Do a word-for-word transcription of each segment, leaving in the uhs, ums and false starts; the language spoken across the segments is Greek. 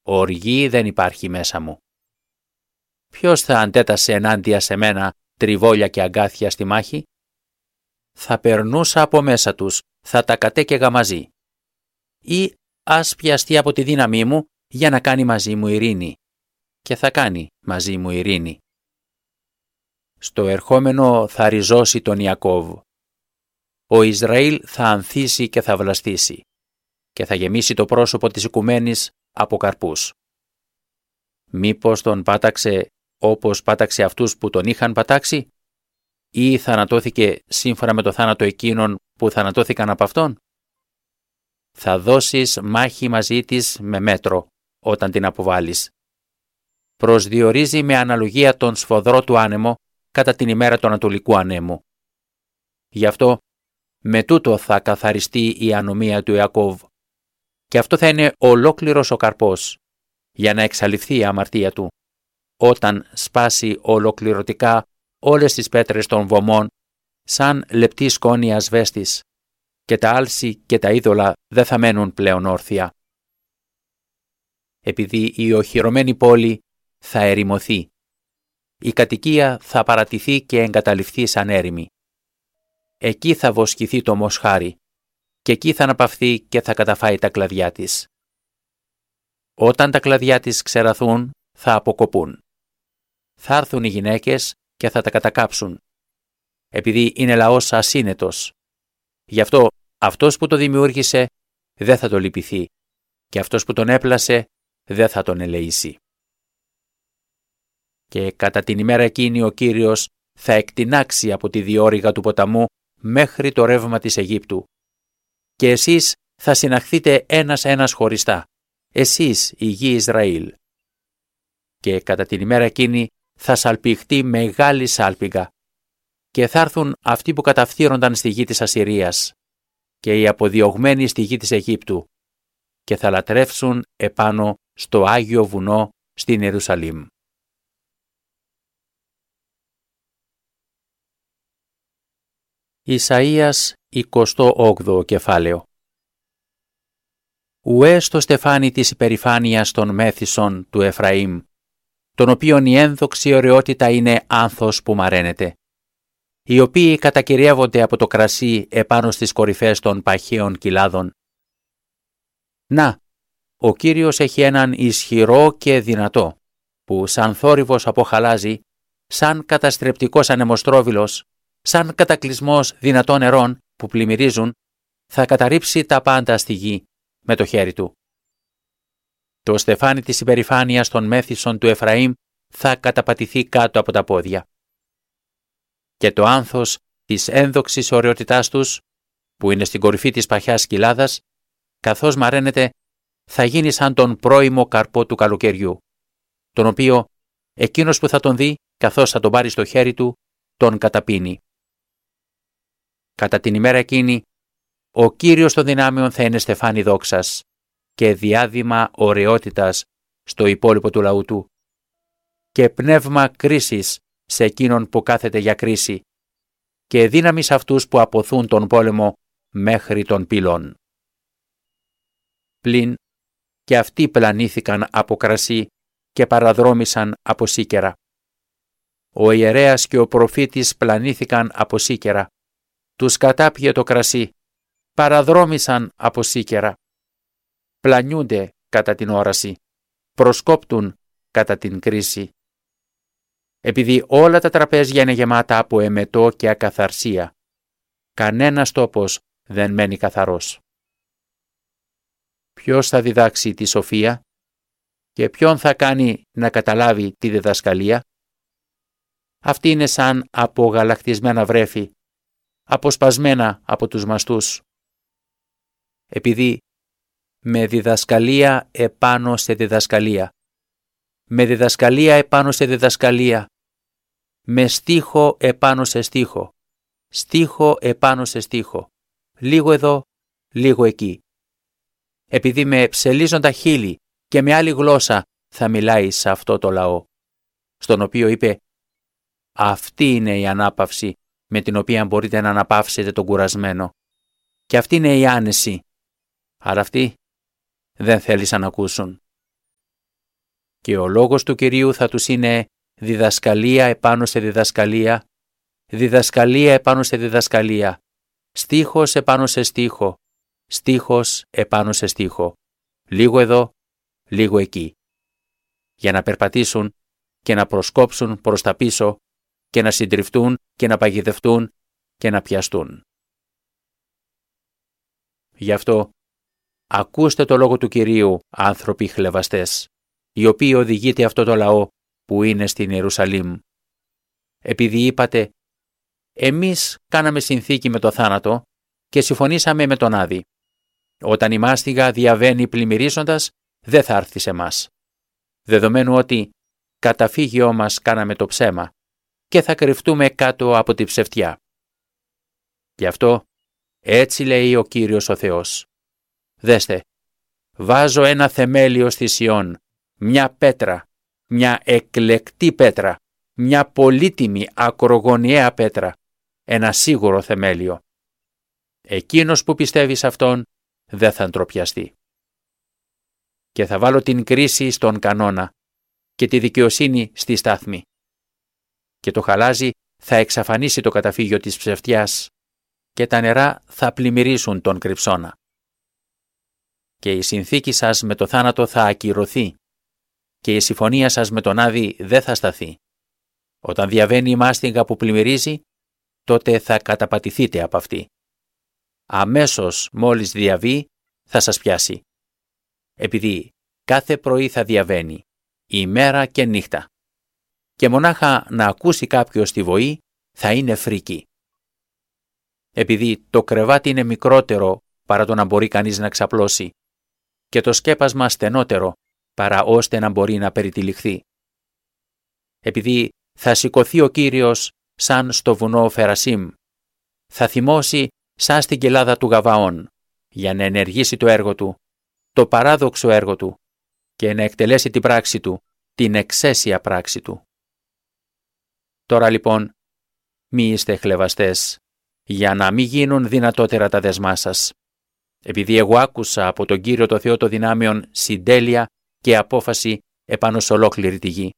οργή δεν υπάρχει μέσα μου. Ποιος θα αντέτασε ενάντια σε μένα τριβόλια και αγκάθια στη μάχη? Θα περνούσα από μέσα τους, θα τα κατέκαιγα μαζί. Ή ας πιαστεί από τη δύναμή μου για να κάνει μαζί μου ειρήνη. Και θα κάνει μαζί μου ειρήνη. Στο ερχόμενο θα ριζώσει τον Ιακώβ. Ο Ισραήλ θα ανθίσει και θα βλαστήσει και θα γεμίσει το πρόσωπο της οικουμένης από καρπούς. Μήπως τον πάταξε όπως πάταξε αυτούς που τον είχαν πατάξει, ή θανατώθηκε σύμφωνα με το θάνατο εκείνων που θανατώθηκαν από αυτόν? Θα δώσεις μάχη μαζί της με μέτρο όταν την αποβάλεις. Προσδιορίζει με αναλογία τον σφοδρό του άνεμο κατά την ημέρα του Ανατολικού Ανέμου. Γι' αυτό με τούτο θα καθαριστεί η ανομία του Ιακώβ, και αυτό θα είναι ολόκληρος ο καρπός, για να εξαλειφθεί η αμαρτία του, όταν σπάσει ολοκληρωτικά όλες τις πέτρες των βωμών, σαν λεπτή σκόνη ασβέστης, και τα άλση και τα είδωλα δεν θα μένουν πλέον όρθια. Επειδή η οχυρωμένη πόλη θα ερημωθεί, η κατοικία θα παρατηθεί και εγκαταλειφθεί σαν έρημη. Εκεί θα βοσκηθεί το μοσχάρι, και εκεί θα αναπαυθεί και θα καταφάει τα κλαδιά της. Όταν τα κλαδιά της ξεραθούν, θα αποκοπούν. Θα έρθουν οι γυναίκες και θα τα κατακάψουν, επειδή είναι λαός ασύνετος. Γι' αυτό αυτός που το δημιούργησε δεν θα το λυπηθεί, και αυτός που τον έπλασε δεν θα τον ελεήσει. Και κατά την ημέρα εκείνη ο Κύριος θα εκτινάξει από τη διόρυγα του ποταμού μέχρι το ρεύμα της Αιγύπτου. Και εσείς θα συναχθείτε ένας-ένας χωριστά, εσείς η γη Ισραήλ. Και κατά την ημέρα εκείνη θα σαλπιχτεί μεγάλη σάλπιγγα, και θα έρθουν αυτοί που καταφθείρονταν στη γη της Ασσυρίας και οι αποδιωγμένοι στη γη της Αιγύπτου, και θα λατρεύσουν επάνω στο Άγιο Βουνό στην Ιερουσαλήμ. Ισαΐας εικοστό όγδοο κεφάλαιο. Ουέ στο στεφάνι της υπερηφάνειας των μέθησων του Εφραήμ, τον οποίον η ένδοξη ωραιότητα είναι άνθος που μαραίνεται, οι οποίοι κατακυριεύονται από το κρασί επάνω στις κορυφές των παχαίων κοιλάδων. Να, ο Κύριος έχει έναν ισχυρό και δυνατό, που σαν θόρυβος αποχαλάζει, σαν καταστρεπτικός ανεμοστρόβιλος, σαν κατακλυσμός δυνατών νερών που πλημμυρίζουν, θα καταρρύψει τα πάντα στη γη με το χέρι του. Το στεφάνι της υπερηφάνειας των μέθησων του Εφραήμ θα καταπατηθεί κάτω από τα πόδια. Και το άνθος της ένδοξης ωραιότητάς τους, που είναι στην κορυφή της παχιάς κοιλάδας, καθώς μαραίνεται, θα γίνει σαν τον πρώιμο καρπό του καλοκαιριού, τον οποίο εκείνος που θα τον δει, καθώς θα τον πάρει στο χέρι του, τον καταπίνει. Κατά την ημέρα εκείνη, ο Κύριος των δυνάμεων θα είναι στεφάνι δόξας και διάδημα ωραιότητας στο υπόλοιπο του λαού του, και πνεύμα κρίσης σε εκείνον που κάθεται για κρίση, και δύναμη σε αυτούς που αποθούν τον πόλεμο μέχρι των πύλων. Πλην και αυτοί πλανήθηκαν από κρασί και παραδρόμησαν από σίκερα. Ο ιερέας και ο προφήτης πλανήθηκαν από σίκερα. Τους κατάπιε το κρασί, παραδρόμησαν από σίκερα. Πλανιούνται κατά την όραση, προσκόπτουν κατά την κρίση. Επειδή όλα τα τραπέζια είναι γεμάτα από εμετό και ακαθαρσία, κανένας τόπος δεν μένει καθαρός. Ποιος θα διδάξει τη σοφία και ποιον θα κάνει να καταλάβει τη διδασκαλία? Αυτή είναι σαν απογαλακτισμένα βρέφη, αποσπασμένα από τους μαστούς. Επειδή με διδασκαλία επάνω σε διδασκαλία, με διδασκαλία επάνω σε διδασκαλία, με στίχο επάνω σε στίχο, στίχο επάνω σε στίχο, λίγο εδώ, λίγο εκεί. Επειδή με ψελίζοντα χείλη και με άλλη γλώσσα θα μιλάει σε αυτό το λαό, στον οποίο είπε, αυτή είναι η ανάπαυση με την οποία μπορείτε να αναπαύσετε τον κουρασμένο, και αυτή είναι η άνεση, αλλά αυτοί δεν θέλησαν να ακούσουν. και ο λόγος του Κυρίου θα τους είναι διδασκαλία επάνω σε διδασκαλία, διδασκαλία επάνω σε διδασκαλία, στίχος επάνω σε στίχο, στίχος επάνω σε στίχο, λίγο εδώ, λίγο εκεί, για να περπατήσουν και να προσκόψουν προς τα πίσω και να συντριφτούν και να παγιδευτούν και να πιαστούν. Γι' αυτό, ακούστε το λόγο του Κυρίου, άνθρωποι χλευαστές, οι οποίοι οδηγείτε αυτό το λαό που είναι στην Ιερουσαλήμ. Επειδή είπατε, εμείς κάναμε συνθήκη με το θάνατο και συμφωνήσαμε με τον Άδη. Όταν η μάστιγα διαβαίνει πλημμυρίζοντας, δεν θα έρθει σε μας. Δεδομένου ότι καταφύγιό μας κάναμε το ψέμα και θα κρυφτούμε κάτω από τη ψευτιά. Γι' αυτό, έτσι λέει ο Κύριος ο Θεός. Δέστε, βάζω ένα θεμέλιο στη Σιών, μια πέτρα, μια εκλεκτή πέτρα, μια πολύτιμη ακρογωνιαία πέτρα, ένα σίγουρο θεμέλιο. Εκείνος που πιστεύει σε αυτόν δεν θα ντροπιαστεί. Και θα βάλω την κρίση στον κανόνα και τη δικαιοσύνη στη στάθμη. Και το χαλάζι θα εξαφανίσει το καταφύγιο της ψευτιάς και τα νερά θα πλημμυρίσουν τον κρυψώνα. Και η συνθήκη σας με το θάνατο θα ακυρωθεί και η συμφωνία σας με τον Άδη δεν θα σταθεί. Όταν διαβαίνει η μάστιγα που πλημμυρίζει, τότε θα καταπατηθείτε από αυτή. Αμέσως μόλις διαβεί θα σας πιάσει. Επειδή κάθε πρωί θα διαβαίνει, ημέρα και νύχτα. Και μονάχα να ακούσει κάποιος τη βοή θα είναι φρίκη. Επειδή το κρεβάτι είναι μικρότερο παρά το να μπορεί κανείς να ξαπλώσει και το σκέπασμα στενότερο παρά ώστε να μπορεί να περιτυλιχθεί. Επειδή θα σηκωθεί ο Κύριος σαν στο βουνό Φερασίμ, θα θυμώσει σαν στην κοιλάδα του Γαβαών για να ενεργήσει το έργο του, το παράδοξο έργο του και να εκτελέσει την πράξη του, την εξαίσια πράξη του. Τώρα λοιπόν, μη είστε χλευαστές, για να μην γίνουν δυνατότερα τα δεσμά σας. Επειδή εγώ άκουσα από τον Κύριο το Θεό των δυνάμεων συντέλεια και απόφαση επάνω σε ολόκληρη τη γη.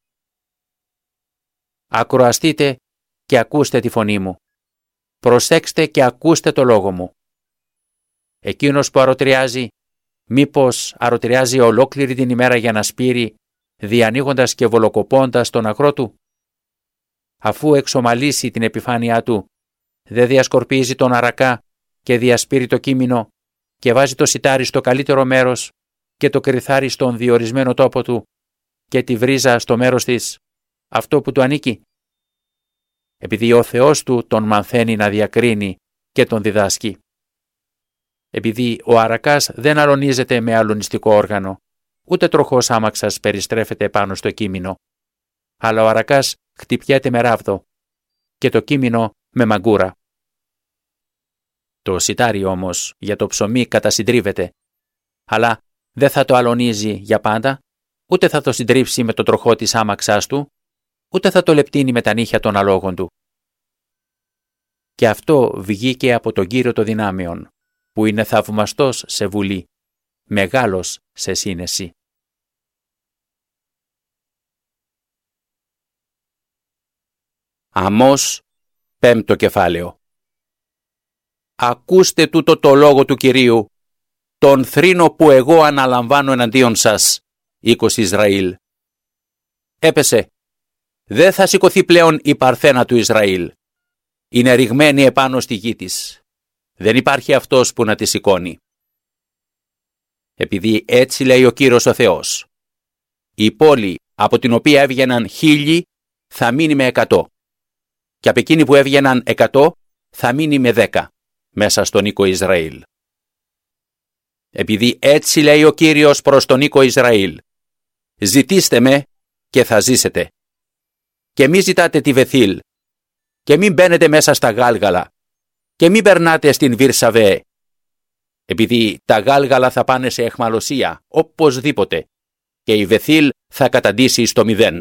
Ακροαστείτε και ακούστε τη φωνή μου. Προσέξτε και ακούστε το λόγο μου. Εκείνος που αρωτριάζει, μήπως αρωτριάζει ολόκληρη την ημέρα για να σπείρει, διανοίγοντας και βολοκοπώντας τον αγρό του. Αφού εξομαλύσει την επιφάνειά του, δεν διασκορπίζει τον αρακά και διασπείρει το κείμενο και βάζει το σιτάρι στο καλύτερο μέρος και το κρυθάρι στον διορισμένο τόπο του και τη βρίζα στο μέρος της, αυτό που του ανήκει. Επειδή ο Θεός του τον μαθαίνει να διακρίνει και τον διδάσκει. Επειδή ο αρακάς δεν αλωνίζεται με αλωνιστικό όργανο, ούτε τροχός άμαξας περιστρέφεται πάνω στο κείμενο, αλλά ο αρακάς χτυπιέται με ράβδο και το κείμενο με μαγκούρα. Το σιτάρι όμως για το ψωμί κατασυντρίβεται, αλλά δεν θα το αλωνίζει για πάντα, ούτε θα το συντρίψει με το τροχό της άμαξάς του, ούτε θα το λεπτύνει με τα νύχια των αλόγων του. Και αυτό βγήκε από τον Κύριο των δυνάμεων, που είναι θαυμαστός σε βουλή, μεγάλος σε σύνεση. Αμώς, πέμπτο κεφάλαιο. Ακούστε τούτο το λόγο του Κυρίου, τον θρήνο που εγώ αναλαμβάνω εναντίον σας, οίκος Ισραήλ. Έπεσε. Δεν θα σηκωθεί πλέον η παρθένα του Ισραήλ. Είναι ρηγμένη επάνω στη γη της. Δεν υπάρχει αυτός που να τη σηκώνει. Επειδή έτσι λέει ο Κύριος ο Θεός. Η πόλη από την οποία έβγαιναν χίλιοι θα μείνει με εκατό. Και από εκείνοι που έβγαιναν εκατό θα μείνει με δέκα μέσα στον οίκο Ισραήλ. Επειδή έτσι λέει ο Κύριος προς τον οίκο Ισραήλ. Ζητήστε με και θα ζήσετε. Και μη ζητάτε τη Βεθήλ. Και μην μπαίνετε μέσα στα Γάλγαλα. Και μην περνάτε στην Βυρσαβέ. Επειδή τα Γάλγαλα θα πάνε σε αιχμαλωσία, οπωσδήποτε. Και η Βεθήλ θα καταντήσει στο μηδέν.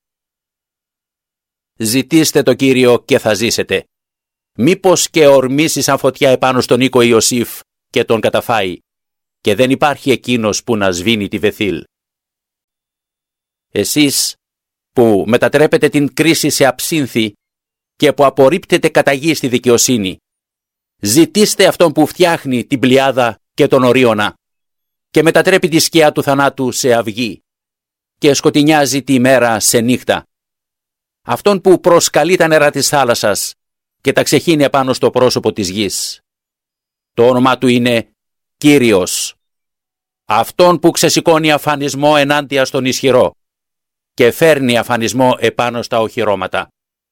Ζητήστε το Κύριο και θα ζήσετε. Μήπως και ορμήσει σαν φωτιά επάνω στον οίκο Ιωσήφ και τον καταφάει. Και δεν υπάρχει εκείνος που να σβήνει τη Βεθήλ. Εσείς που μετατρέπετε την κρίση σε αψύνθη και που απορρίπτετε κατά γη στη δικαιοσύνη, ζητήστε αυτόν που φτιάχνει την πλειάδα και τον ορίωνα και μετατρέπει τη σκιά του θανάτου σε αυγή και σκοτεινιάζει τη μέρα σε νύχτα. Αυτόν που προσκαλεί τα νερά της θάλασσας και τα ξεχύνει επάνω στο πρόσωπο της γης. Το όνομά του είναι Κύριος. Αυτόν που ξεσηκώνει αφανισμό ενάντια στον ισχυρό και φέρνει αφανισμό επάνω στα οχυρώματα.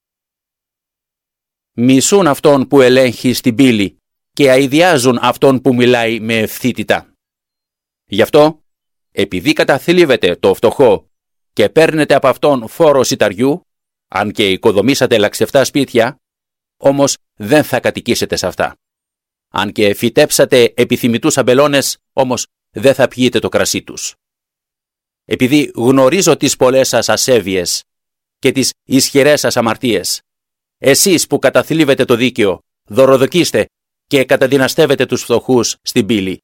Μισούν αυτόν που ελέγχει στην πύλη και αηδιάζουν αυτόν που μιλάει με ευθύτητα. Γι' αυτό, επειδή καταθλίβετε το φτωχό και παίρνετε από αυτόν φόρο σιταριού, αν και οικοδομήσατε λαξευτά σπίτια, όμως δεν θα κατοικήσετε σε αυτά. Αν και φυτέψατε επιθυμητούς αμπελώνες, όμως δεν θα πιείτε το κρασί τους. Επειδή γνωρίζω τις πολλές σας ασέβειες και τις ισχυρές σας αμαρτίες, εσείς που καταθλίβετε το δίκαιο, δωροδοκίστε και καταδυναστεύετε τους φτωχούς στην πύλη.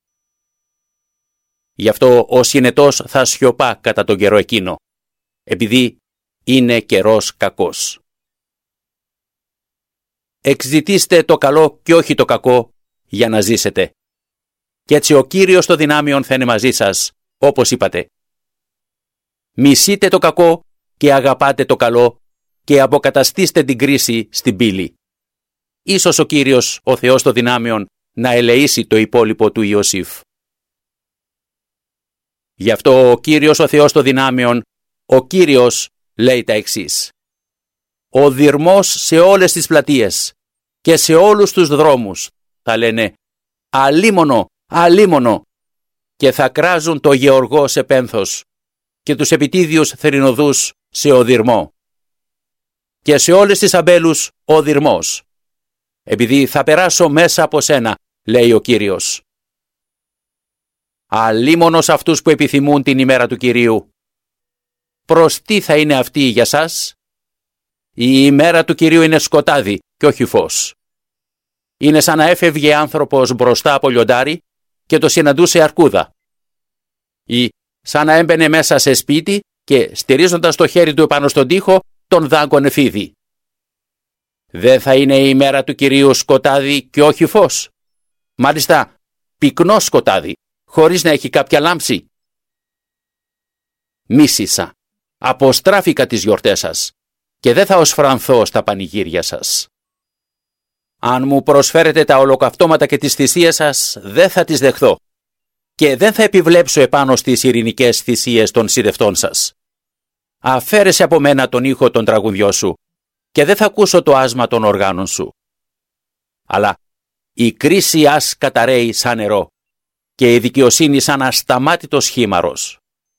Γι' αυτό ο συνετός θα σιωπά κατά τον καιρό εκείνο, επειδή είναι καιρός κακός. Εξζητήστε το καλό και όχι το κακό για να ζήσετε. Κι έτσι ο Κύριος των δυνάμεων θα είναι μαζί σας, όπως είπατε. Μισείτε το κακό και αγαπάτε το καλό και αποκαταστήστε την κρίση στην πύλη. Ίσως ο Κύριος, ο Θεός των δυνάμεων, να ελεήσει το υπόλοιπο του Ιωσήφ. Γι' αυτό ο Κύριος, ο Θεός των δυνάμεων, ο Κύριος λέει τα εξής. Ο δειρμός σε όλες τις πλατείες και σε όλους τους δρόμους θα λένε «Αλίμονο, αλίμονο» και θα κράζουν το γεωργό σε πένθος και τους επιτίδιους θρηνοδούς σε οδυρμό. Και σε όλες τις αμπέλους ο δειρμός, επειδή θα περάσω μέσα από σένα, λέει ο Κύριος. Αλίμονος αυτούς που επιθυμούν την ημέρα του Κυρίου. Προς τι θα είναι αυτή για σας? Η ημέρα του Κυρίου είναι σκοτάδι και όχι φως. Είναι σαν να έφευγε άνθρωπος μπροστά από λιοντάρι και το συναντούσε αρκούδα. Ή σαν να έμπαινε μέσα σε σπίτι και στηρίζοντας το χέρι του επάνω στον τοίχο τον δάγκωνε φίδι. Δεν θα είναι η ημέρα του Κυρίου σκοτάδι και όχι φως? Μάλιστα πυκνό σκοτάδι, χωρίς να έχει κάποια λάμψη. Μίσησα, αποστράφηκα τις γιορτές σας και δεν θα οσφρανθώ στα πανηγύρια σας. Αν μου προσφέρετε τα ολοκαυτώματα και τις θυσίες σας, δεν θα τις δεχθώ και δεν θα επιβλέψω επάνω στις ειρηνικές θυσίες των συντευτών σας. Αφαίρεσε από μένα τον ήχο των τραγουδιών σου και δεν θα ακούσω το άσμα των οργάνων σου. Αλλά η κρίση ας καταραίει σαν νερό και η δικαιοσύνη σαν ασταμάτητος χήμαρος.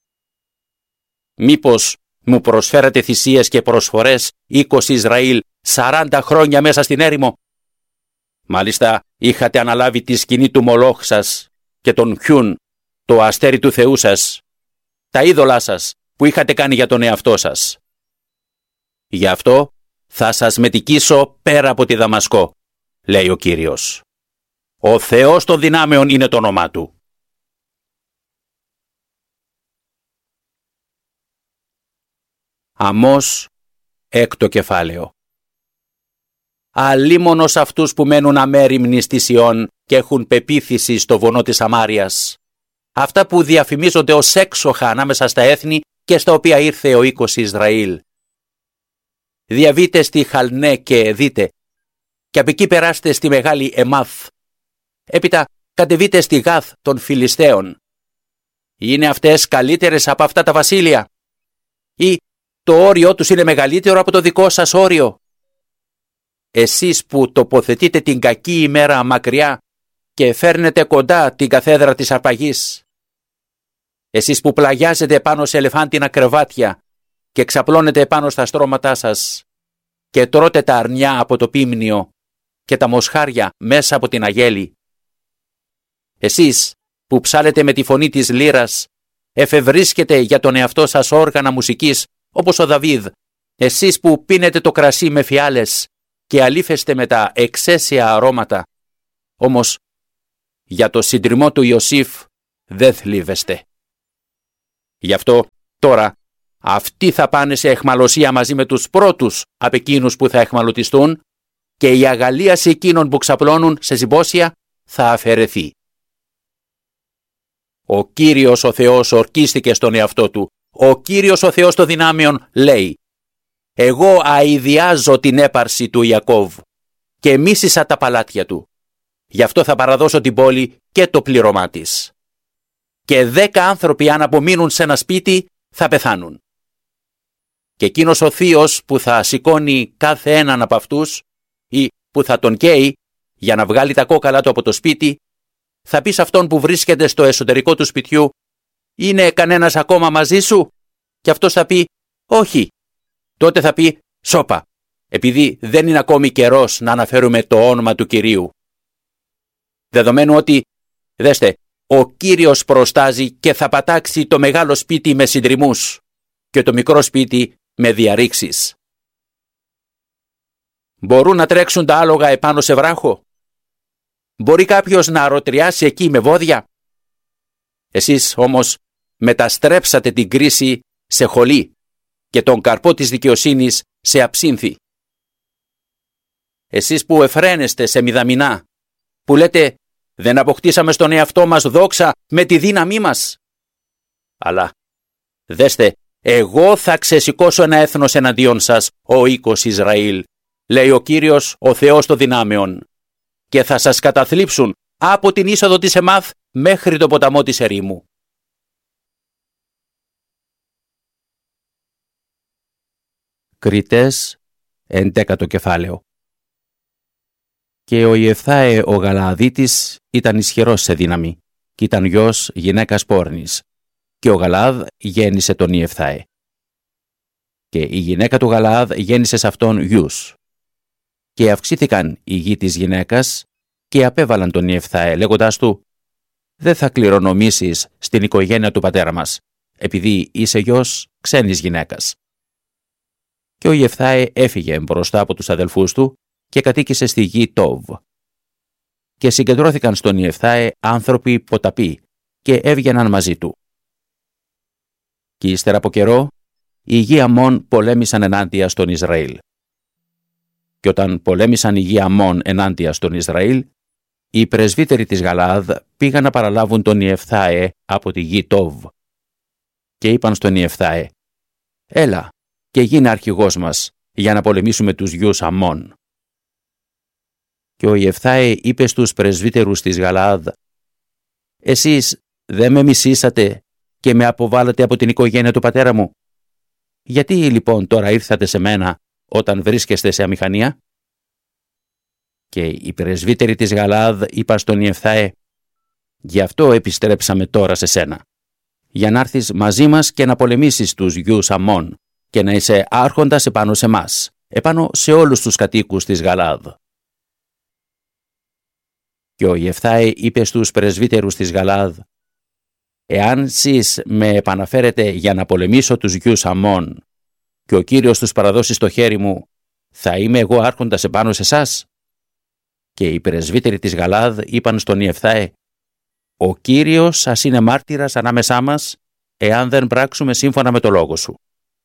Μήπως μου προσφέρατε θυσίες και προσφορές είκοσι Ισραήλ σαράντα χρόνια μέσα στην έρημο? Μάλιστα είχατε αναλάβει τη σκηνή του Μολόχ σας και τον Χιούν, το αστέρι του Θεού σας, τα είδωλά σας που είχατε κάνει για τον εαυτό σας. Γι' αυτό θα σας μετικήσω πέρα από τη Δαμασκό, λέει ο Κύριος. Ο Θεός των δυνάμεων είναι το όνομά του. Αμώς, έκτο κεφάλαιο. Αλίμονος αυτούς που μένουν αμέριμνοι στη Σιών και έχουν πεποίθηση στο βονό της Σαμάριας, αυτά που διαφημίζονται ως έξοχα ανάμεσα στα έθνη και στα οποία ήρθε ο οίκος Ισραήλ. Διαβείτε στη Χαλνέ και δείτε, και από εκεί περάστε στη μεγάλη Εμάθ. Έπειτα κατεβείτε στη Γάθ των Φιλιστέων. Είναι αυτές καλύτερες από αυτά τα βασίλεια? Ή το όριό τους είναι μεγαλύτερο από το δικό σας όριο? Εσείς που τοποθετείτε την κακή ημέρα μακριά και φέρνετε κοντά την καθέδρα της αρπαγής. Εσείς που πλαγιάζετε πάνω σε ελεφάντινα κρεβάτια και ξαπλώνετε πάνω στα στρώματά σας και τρώτε τα αρνιά από το πίμνιο και τα μοσχάρια μέσα από την αγέλη. Εσείς που ψάλετε με τη φωνή της λύρας, εφευρίσκετε για τον εαυτό σας όργανα μουσικής όπως ο Δαβίδ. Εσείς που πίνετε το κρασί με φιάλες και αλήφεστε με τα εξαίσια αρώματα, όμως για το συντριμμό του Ιωσήφ δεν θλίβεστε. Γι' αυτό τώρα αυτοί θα πάνε σε αιχμαλωσία μαζί με τους πρώτους από εκείνους που θα αιχμαλωτιστούν και η αγαλίαση εκείνων που ξαπλώνουν σε συμπόσια θα αφαιρεθεί. Ο Κύριος ο Θεός ορκίστηκε στον εαυτό του. Ο Κύριος ο Θεός των δυνάμεων λέει: «Εγώ αηδιάζω την έπαρση του Ιακώβ και μίσησα τα παλάτια του. Γι' αυτό θα παραδώσω την πόλη και το πλήρωμά της. Και δέκα άνθρωποι αν απομείνουν σε ένα σπίτι θα πεθάνουν. Και εκείνος ο θείος που θα σηκώνει κάθε έναν από αυτούς ή που θα τον καίει για να βγάλει τα κόκαλα του από το σπίτι, θα πει σε αυτόν που βρίσκεται στο εσωτερικό του σπιτιού: «Είναι κανένας ακόμα μαζί σου?» Και αυτός θα πει: «Όχι». Τότε θα πει: «Σώπα, επειδή δεν είναι ακόμη καιρός να αναφέρουμε το όνομα του Κυρίου». Δεδομένου ότι, δέστε, ο Κύριος προστάζει και θα πατάξει το μεγάλο σπίτι με συντριμμούς και το μικρό σπίτι με διαρρήξεις. Μπορούν να τρέξουν τα άλογα επάνω σε βράχο? Μπορεί κάποιος να αρωτριάσει εκεί με βόδια? Εσείς όμως μεταστρέψατε την κρίση σε χολή και τον καρπό της δικαιοσύνης σε αψύνθη. Εσείς που εφραίνεστε σε μηδαμινά, που λέτε «Δεν αποκτήσαμε στον εαυτό μας δόξα με τη δύναμή μας». Αλλά, δέστε, εγώ θα ξεσηκώσω ένα έθνος εναντίον σας, ο οίκος Ισραήλ, λέει ο Κύριος ο Θεός των δυνάμεων, και θα σας καταθλίψουν από την είσοδο της Εμάθ μέχρι το ποταμό της ερήμου. Κριτές, εντέκατο κεφάλαιο. Και ο Ιεφθάε ο Γαλααδίτης ήταν ισχυρός σε δύναμη, και ήταν γιος γυναίκας πόρνης, και ο Γαλαάδ γέννησε τον Ιεφθάε. Και η γυναίκα του Γαλαάδ γέννησε σε αυτόν γιους. Και αυξήθηκαν οι γη της γυναίκας και απέβαλαν τον Ιεφθάε, λέγοντάς του: «Δεν θα κληρονομήσεις στην οικογένεια του πατέρα μας, επειδή είσαι γιος ξένης γυναίκας». Και ο Ιεφθάε έφυγε μπροστά από τους αδελφούς του και κατοίκησε στη γη Τόβ. Και συγκεντρώθηκαν στον Ιεφθάε άνθρωποι ποταποί και έβγαιναν μαζί του. Και ύστερα από καιρό, οι γη Αμμών πολέμησαν ενάντια στον Ισραήλ. Και όταν πολέμησαν οι γη Αμμών ενάντια στον Ισραήλ, οι πρεσβύτεροι της Γαλαάδ πήγαν να παραλάβουν τον Ιεφθάε από τη γη Τόβ. Και είπαν στον Ιεφθάε: «Έλα και γίνε αρχηγός μας για να πολεμήσουμε τους γιους Αμμών». Και ο Ιεφθάε είπε στους πρεσβύτερους της Γαλαάδ: «Εσείς δεν με μισήσατε και με αποβάλατε από την οικογένεια του πατέρα μου? Γιατί λοιπόν τώρα ήρθατε σε μένα όταν βρίσκεστε σε αμηχανία?» Και οι πρεσβύτεροι της Γαλαάδ είπαν στον Ιεφθάε: «Γι' αυτό επιστρέψαμε τώρα σε σένα, για να έρθεις μαζί μας και να πολεμήσεις τους γιους Αμμών και να είσαι άρχοντας επάνω σε μας, επάνω σε όλους τους κατοίκους της Γαλαάδ». Και ο Ιεφθάε είπε στους πρεσβύτερους της Γαλαάδ: «Εάν εσείς με επαναφέρετε για να πολεμήσω τους γιους Αμμών και ο Κύριος τους παραδώσει στο χέρι μου, θα είμαι εγώ άρχοντας επάνω σε εσάς?» Και οι πρεσβύτεροι της Γαλαάδ είπαν στον Ιεφθάε: «Ο Κύριος σας είναι μάρτυρας ανάμεσά μας, εάν δεν πράξουμε σύμφωνα με το λόγο σου».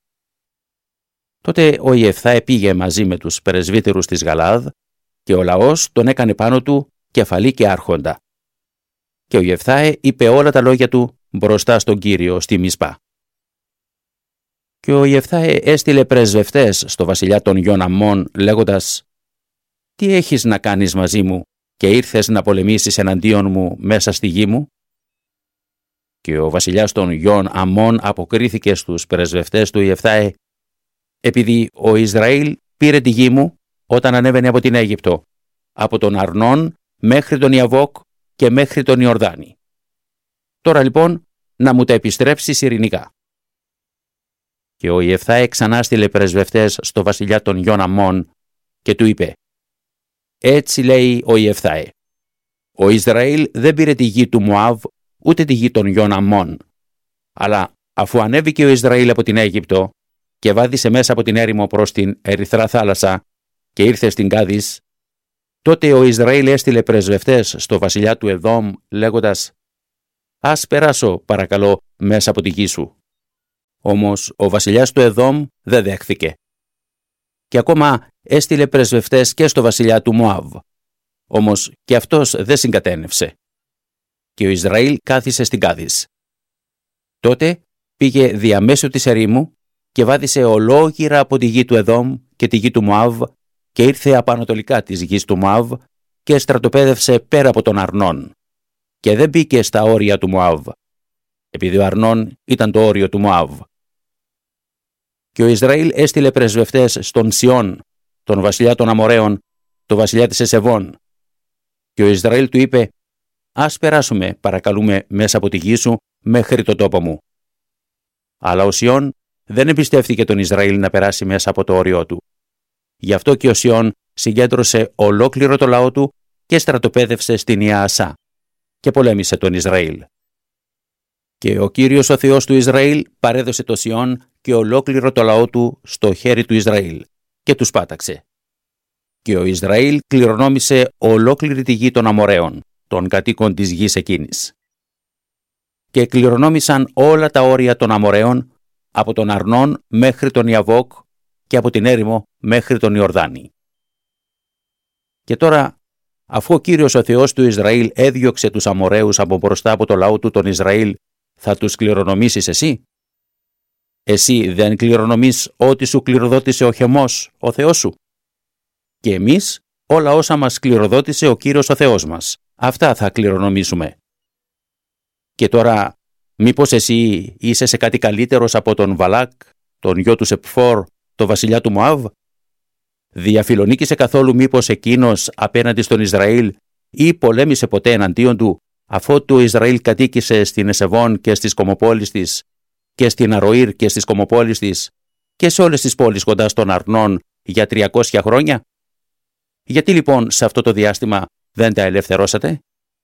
Τότε ο Ιεφθάε πήγε μαζί με τους πρεσβύτερους της Γαλαάδ και ο λαός τον έκανε πάνω του κεφαλή και άρχοντα. Και ο Ιεφθάε είπε όλα τα λόγια του μπροστά στον Κύριο στη Μισπά. Και ο Ιεφθάε έστειλε πρεσβευτές στο βασιλιά των γιων Αμμών, λέγοντας: «Τι έχεις να κάνεις μαζί μου και ήρθες να πολεμήσεις εναντίον μου μέσα στη γη μου?» Και ο βασιλιάς των γιων Αμμών αποκρίθηκε στους πρεσβευτές του Ιεφθάε: «Επειδή ο Ισραήλ πήρε τη γη μου όταν ανέβαινε από την Αίγυπτο, από τον Αρνών μέχρι τον Ιαβόκ και μέχρι τον Ιορδάνη. Τώρα λοιπόν να μου τα επιστρέψεις ειρηνικά». Και ο Ιεφθάε ξανά στείλε πρεσβευτές στο βασιλιά των γιων Αμμών και του είπε: «Έτσι λέει ο Ιεφθάε: ο Ισραήλ δεν πήρε τη γη του Μωάβ ούτε τη γη των γιων Αμμών, αλλά αφού ανέβηκε ο Ισραήλ από την Αίγυπτο και βάδισε μέσα από την έρημο προς την Ερυθρά θάλασσα και ήρθε στην Κάδης, τότε ο Ισραήλ έστειλε πρεσβευτές στο βασιλιά του Εδόμ, λέγοντας: «Ας περάσω παρακαλώ μέσα από τη γη σου». Όμως ο βασιλιάς του Εδόμ δεν δέχθηκε. Και ακόμα έστειλε πρεσβευτές και στο βασιλιά του Μωάβ. Όμως και αυτός δεν συγκατένευσε. Και ο Ισραήλ κάθισε στην Κάδης. Τότε πήγε διαμέσου της ερήμου και βάδισε ολόγυρα από τη γη του Εδόμ και τη γη του Μωάβ και ήρθε απανατολικά της γης του Μωάβ και στρατοπέδευσε πέρα από τον Αρνών. Και δεν μπήκε στα όρια του Μωάβ, επειδή ο Αρνών ήταν το όριο του Μωάβ. Και ο Ισραήλ έστειλε πρεσβευτές στον Σιών, τον βασιλιά των Αμοραίων, τον βασιλιά της Εσεβών. Και ο Ισραήλ του είπε: «Ας περάσουμε, παρακαλούμε, μέσα από τη γη σου μέχρι το τόπο μου». Αλλά ο Σιών δεν εμπιστεύτηκε τον Ισραήλ να περάσει μέσα από το όριό του. Γι' αυτό και ο Σιών συγκέντρωσε ολόκληρο το λαό του και στρατοπέδευσε στην Ιαασά και πολέμησε τον Ισραήλ. Και ο Κύριος ο Θεός του Ισραήλ παρέδωσε το Σιών και ολόκληρο το λαό του στο χέρι του Ισραήλ και τους πάταξε. Και ο Ισραήλ κληρονόμησε ολόκληρη τη γη των Αμοραίων, των κατοίκων της γης εκείνης. Και κληρονόμησαν όλα τα όρια των Αμοραίων, από τον Αρνών μέχρι τον Ιαβόκ και από την έρημο μέχρι τον Ιορδάνη. Και τώρα, αφού ο Κύριος ο Θεός του Ισραήλ έδιωξε τους Αμοραίους από μπροστά από το λαό του τον Ισραήλ, θα τους κληρονομήσεις εσύ? Εσύ δεν κληρονομείς ό,τι σου κληροδότησε ο Χεμός, ο Θεός σου? Και εμείς όλα όσα μας κληροδότησε ο Κύριος ο Θεός μας, αυτά θα κληρονομήσουμε. Και τώρα, μήπως εσύ είσαι σε κάτι καλύτερος από τον Βαλάκ, τον γιο του Σεπφόρ, τον βασιλιά του Μωάβ? Διαφιλονίκησε καθόλου μήπως εκείνος απέναντι στον Ισραήλ ή πολέμησε ποτέ εναντίον του, αφού το Ισραήλ κατοίκησε στην Εσεβών και στις κομοπόλεις της και στην Αροήρ και στις κομοπόλεις της και σε όλες τις πόλεις κοντά στον Αρνών για τριακόσια χρόνια? Γιατί λοιπόν σε αυτό το διάστημα δεν τα ελευθερώσατε?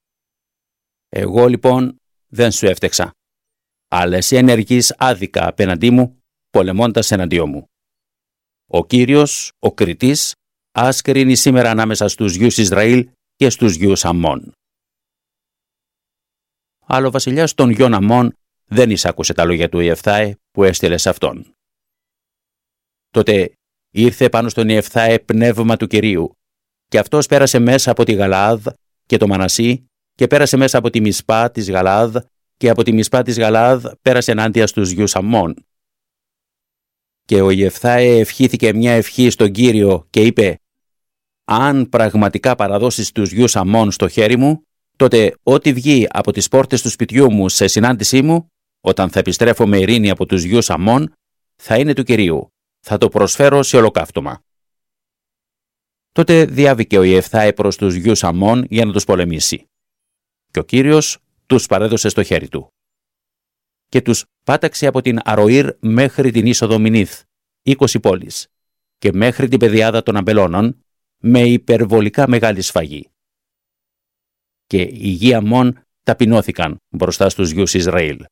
Εγώ λοιπόν δεν σου έφτεξα, αλλά εσύ ενεργείς άδικα απέναντί μου, πολεμώντας εναντίον μου. Ο Κύριος, ο κριτής, ας κρίνει σήμερα ανάμεσα στους γιους Ισραήλ και στους γιους Αμμών. Αλλά ο βασιλιάς των γιων Αμμών δεν εισάκουσε τα λόγια του Ιεφθάε που έστειλε σε αυτόν. Τότε ήρθε πάνω στον Ιεφθάε πνεύμα του Κυρίου και αυτός πέρασε μέσα από τη Γαλαάδ και το Μανασί και πέρασε μέσα από τη Μισπά της Γαλαάδ και από τη Μισπά της Γαλαάδ πέρασε ενάντια στους γιους Αμμών. Και ο Ιεφθάε ευχήθηκε μια ευχή στον Κύριο και είπε: «Αν πραγματικά παραδώσεις τους γιους Αμμών στο χέρι μου, τότε ό,τι βγει από τις πόρτες του σπιτιού μου σε συνάντησή μου, όταν θα επιστρέφω με ειρήνη από τους γιους Αμμών, θα είναι του Κυρίου. Θα το προσφέρω σε ολοκαύτωμα». Τότε διάβηκε ο Ιεφθάε προς τους γιους Αμμών για να τους πολεμήσει. Και ο Κύριος τους παρέδωσε στο χέρι του. Και τους πάταξε από την Αροήρ μέχρι την είσοδο Μινίθ, είκοσι πόλεις, και μέχρι την πεδιάδα των Αμπελώνων, με υπερβολικά μεγάλη σφαγή. Και οι γιοι Αμμών ταπεινώθηκαν μπροστά στους γιους Ισραήλ.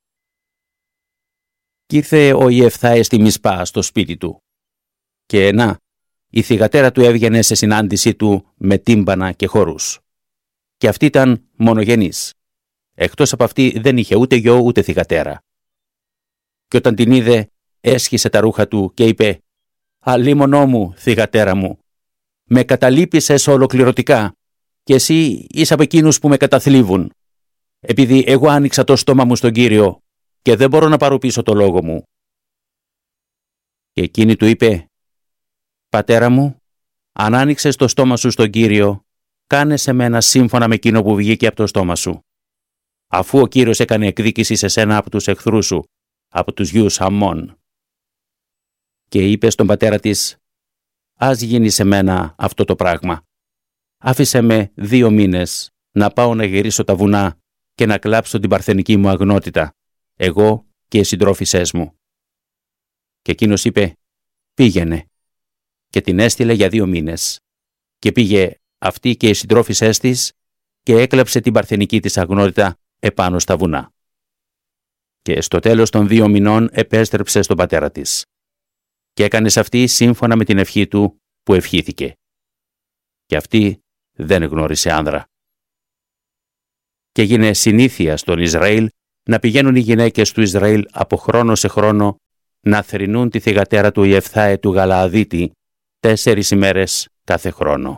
Κι ήρθε ο Ιεφθάε στη Μισπά στο σπίτι του. Και να, η θυγατέρα του έβγαινε σε συνάντησή του με τύμπανα και χορούς. Και αυτή ήταν μονογενής. Εκτός από αυτή δεν είχε ούτε γιο ούτε θυγατέρα. Και όταν την είδε, έσχισε τα ρούχα του και είπε: «Αλίμονό μου, θυγατέρα μου, με καταλείπησες ολοκληρωτικά και εσύ είσαι από εκείνους που με καταθλίβουν, επειδή εγώ άνοιξα το στόμα μου στον Κύριο και δεν μπορώ να πάρω πίσω το λόγο μου». Και εκείνη του είπε: «Πατέρα μου, αν άνοιξες το στόμα σου στον Κύριο, κάνε σε μένα σύμφωνα με εκείνο που βγήκε από το στόμα σου. Αφού ο Κύριος έκανε εκδίκηση σε σένα από τους εχθρούς σου, από τους γιους Αμμών». Και είπε στον πατέρα της: «Ας γίνει σε μένα αυτό το πράγμα. Άφησε με δύο μήνες να πάω να γυρίσω τα βουνά και να κλάψω την παρθενική μου αγνότητα, εγώ και οι συντρόφισσές μου». Και εκείνος είπε: «Πήγαινε». Και την έστειλε για δύο μήνες. Και πήγε αυτή και οι συντρόφισσές της και έκλαψε την παρθενική της αγνότητα επάνω στα βουνά. Και στο τέλος των δύο μηνών επέστρεψε στον πατέρα της. Και έκανε σε αυτή σύμφωνα με την ευχή του που ευχήθηκε. Και αυτή δεν γνώρισε άνδρα. Και έγινε συνήθεια στον Ισραήλ να πηγαίνουν οι γυναίκες του Ισραήλ από χρόνο σε χρόνο να θρηνούν τη θυγατέρα του Ιεφθάε του Γαλααδίτη τέσσερις ημέρες κάθε χρόνο.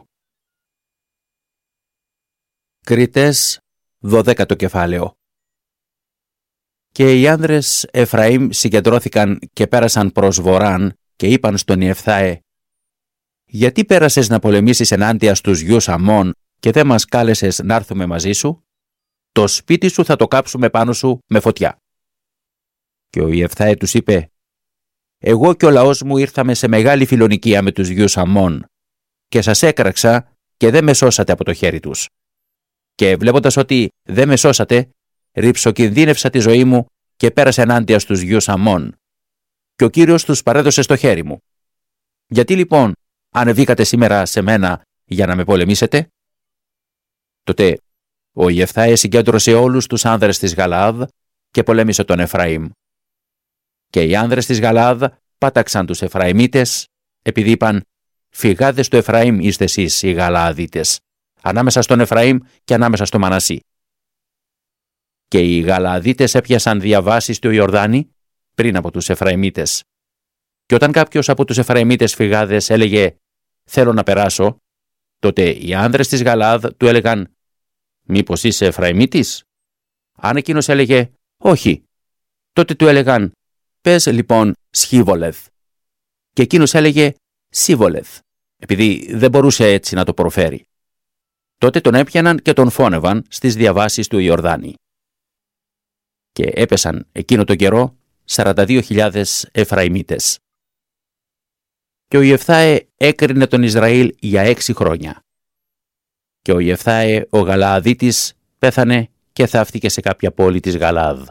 Κριτές, δωδέκατο κεφάλαιο. Και οι άνδρες Εφραήμ συγκεντρώθηκαν και πέρασαν προς βορράν και είπαν στον Ιεφθάε: «Γιατί πέρασες να πολεμήσεις ενάντια στους γιους Αμμών και δεν μας κάλεσες να έρθουμε μαζί σου? Το σπίτι σου θα το κάψουμε πάνω σου με φωτιά». Και ο Ιεφθάε τους είπε: «Εγώ και ο λαός μου ήρθαμε σε μεγάλη φιλονικία με τους γιους Αμμών και σας έκραξα και δεν με σώσατε από το χέρι τους. Και βλέποντας ότι δεν με σώσατε, ριψοκινδύνευσα τη ζωή μου και πέρασα ενάντια στους γιους Αμμών. Και ο Κύριος τους παρέδωσε στο χέρι μου. Γιατί λοιπόν ανεβήκατε σήμερα σε μένα για να με πολεμήσετε?» Τότε ο Ιεφθάε συγκέντρωσε όλους τους άνδρες της Γαλαάδ και πολέμησε τον Εφραήμ. Και οι άνδρες της Γαλαάδ πάταξαν τους Εφραημίτες, επειδή είπαν: «Φυγάδες του Εφραήμ είστε εσείς οι Γαλααδίτες, ανάμεσα στον Εφραήμ και ανάμεσα στο Μανασί». Και οι Γαλααδίτες έπιασαν διαβάσεις του Ιορδάνη πριν από τους Εφραημίτες. Και όταν κάποιος από τους Εφραημίτες φυγάδες έλεγε «Θέλω να περάσω», τότε οι άνδρες της Γαλαάδ του έλεγαν «Μήπως είσαι Εφραημίτης?» Αν εκείνος έλεγε «Όχι», τότε του έλεγαν «Πες λοιπόν Σχίβολεθ». Και εκείνος έλεγε «Σίβολεθ», επειδή δεν μπορούσε έτσι να το προφέρει. Τότε τον έπιαναν και τον φώνευαν στις διαβάσεις του Ιορδάνη. Και έπεσαν εκείνο τον καιρό σαράντα δύο χιλιάδες Εφραημίτες. Και ο Ιεφθάε έκρινε τον Ισραήλ για έξι χρόνια. Και ο Ιεφθάε ο Γαλααδίτης πέθανε και θαύτηκε σε κάποια πόλη της Γαλαάδ.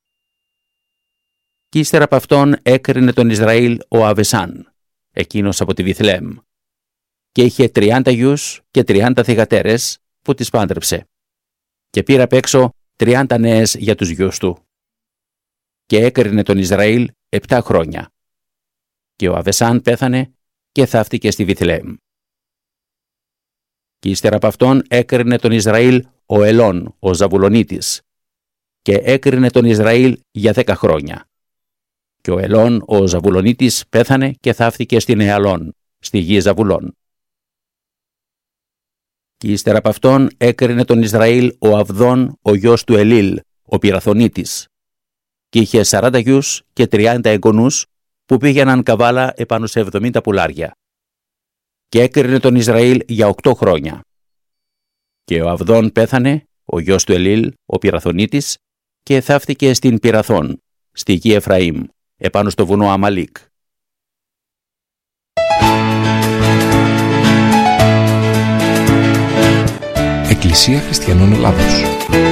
Και ύστερα από αυτόν έκρινε τον Ισραήλ ο Αβεσάν, εκείνος από τη Βιθλεέμ, και είχε τριάντα γιους και τριάντα θυγατέρες που τις πάντρεψε, και πήρε απ' έξω τριάντα νέες για τους γιους του. Και έκρινε τον Ισραήλ επτά χρόνια. Και ο Αβεσάν πέθανε και θαύτηκε στη Βιθλεέμ. Και ύστερα από αυτόν έκρινε τον Ισραήλ ο Ελών, ο Ζαβουλονίτης, και έκρινε τον Ισραήλ για δέκα χρόνια. Και ο Ελών, ο Ζαβουλονίτης, πέθανε και θαύτηκε στην Εαλών, στη γη Ζαβουλών. Και ύστερα από αυτόν έκρινε τον Ισραήλ ο Αβδών, ο γιος του Ελίλ, ο Πυραθωνίτης, και είχε σαράντα γιους και τριάντα εγγονούς που πήγαιναν καβάλα επάνω σε εβδομήντα πουλάρια. Και έκρινε τον Ισραήλ για οκτώ χρόνια. Και ο Αβδών πέθανε, ο γιος του Ελίλ, ο Πυραθωνίτης, και θαύτηκε στην Πυραθών, στη γη Εφραήμ, επάνω στο βουνό Αμαλίκ. Εκκλησία Χριστιανών Ελλάδος.